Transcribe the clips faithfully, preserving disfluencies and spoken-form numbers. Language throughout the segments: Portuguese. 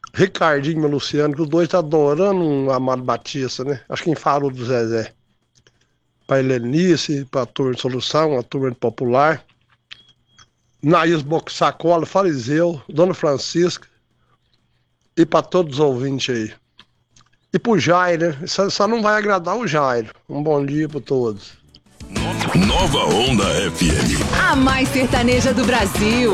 Ricardinho e Luciano, que os dois estão adorando um Amado Batista, né? Acho que quem falou do Zezé. Pra Helenice, pra Turma de Solução, a Turma Popular. Naís Boxacola, Fariseu, Dona Francisca. E pra todos os ouvintes aí. E pro Jair, né? Só, só não vai agradar o Jair. Um bom dia pra todos. Nova Onda F M. A mais sertaneja do Brasil.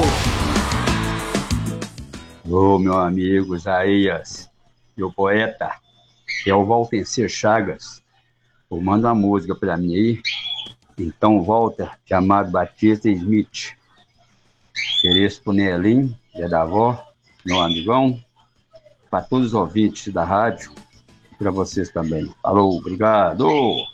Ô, meu amigo Isaías, meu poeta, que é o Valtencer Chagas. Pô, manda uma música pra mim aí. Então, Walter, de Amado Batista e Smith. Cereço pro Nelinho, Zé da Avó, meu amigão. Para todos os ouvintes da rádio. E para vocês também. Falou, obrigado!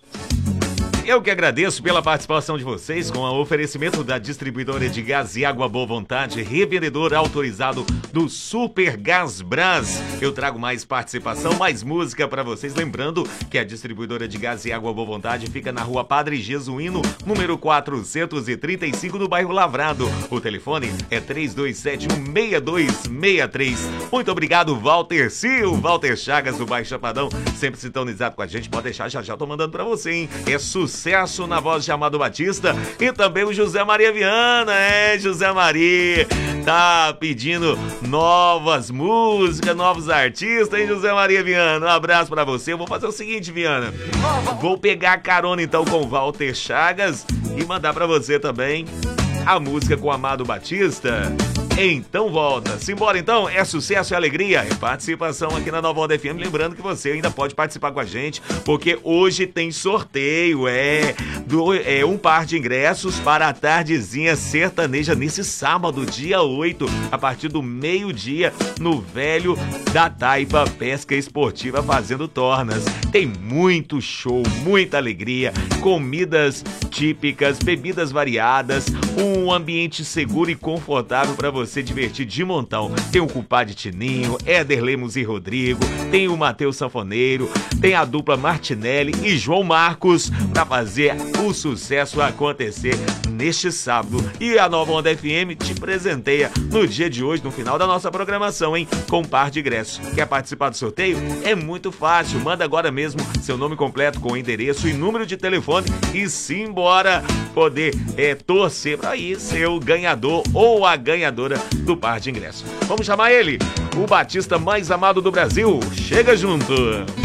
Eu que agradeço pela participação de vocês com o oferecimento da distribuidora de gás e água Boa Vontade, revendedor autorizado do Super Gás Brás. Eu trago mais participação, mais música para vocês. Lembrando que a distribuidora de gás e água Boa Vontade fica na rua Padre Jesuíno, número quatrocentos e trinta e cinco, no bairro Lavrado. O telefone é três dois sete um, seis dois seis três. Muito obrigado, Walter Sil, Walter Chagas do Baixo Chapadão, sempre sintonizado com a gente. Pode deixar, já já tô mandando para você, hein? É sucesso. Sucesso na voz de Amado Batista e também o José Maria Viana, é, José Maria, tá pedindo novas músicas, novos artistas, hein, José Maria Viana? Um abraço pra você. Eu vou fazer o seguinte, Viana, vou pegar carona então com o Walter Chagas e mandar pra você também a música com Amado Batista. Então volta. Simbora então, é sucesso e alegria. É participação aqui na Nova Onda F M. Lembrando que você ainda pode participar com a gente, porque hoje tem sorteio, é, do, é um par de ingressos para a tardezinha sertaneja nesse sábado, dia oito, a partir do meio-dia, no Velho da Taipa Pesca Esportiva Fazendo Tornas. Tem muito show, muita alegria, comidas típicas, bebidas variadas, um ambiente seguro e confortável para você se divertir de montão. Tem o Compadre Tininho, Éder Lemos e Rodrigo, tem o Matheus Sanfoneiro, tem a dupla Martinelli e João Marcos para fazer o sucesso acontecer neste sábado. E a Nova Onda F M te presenteia no dia de hoje, no final da nossa programação, hein, com um par de ingressos. Quer participar do sorteio? É muito fácil. Manda agora mesmo seu nome completo com endereço e número de telefone e simbora poder é, torcer para ir ser o ganhador ou a ganhadora do par de ingressos. Vamos chamar ele, o Batista mais amado do Brasil. Chega junto!